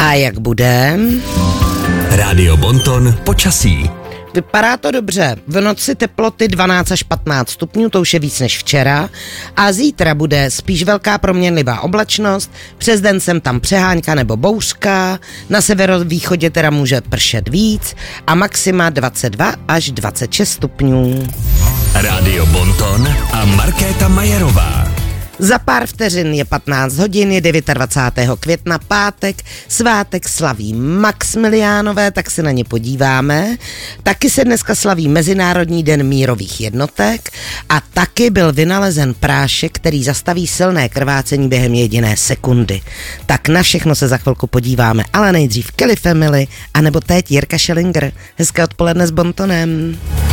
A jak bude? Rádio Bonton počasí. Vypadá to dobře. V noci teploty 12 až 15 stupňů, to už je víc než včera. A zítra bude spíš velká proměnlivá oblačnost, přes den sem tam přehánka nebo bouřka, na severovýchodě teda může pršet víc a maxima 22 až 26 stupňů. Rádio Bonton a Markéta Majerová. Za pár vteřin je 15 hodin, je 29. května, pátek, svátek slaví Maxmiliánové, tak se na ně podíváme. Taky se dneska slaví Mezinárodní den mírových jednotek a taky byl vynalezen prášek, který zastaví silné krvácení během jediné sekundy. Tak na všechno se za chvilku podíváme, ale nejdřív Kelly Family, anebo teď Jirka Schellinger. Hezké odpoledne s Bontonem.